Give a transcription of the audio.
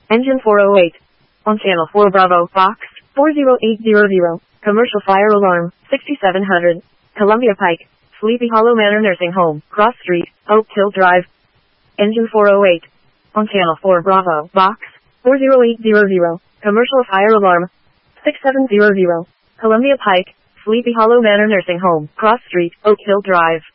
Engine 408. On channel 4 Bravo, Fox, 40800. Commercial fire alarm, 6700. Columbia Pike, Sleepy Hollow Manor Nursing Home, Cross Street, Oak Hill Drive. Engine 408. On channel 4 Bravo, Box, 40800. Commercial fire alarm, 6700. Columbia Pike, Sleepy Hollow Manor Nursing Home, Cross Street, Oak Hill Drive.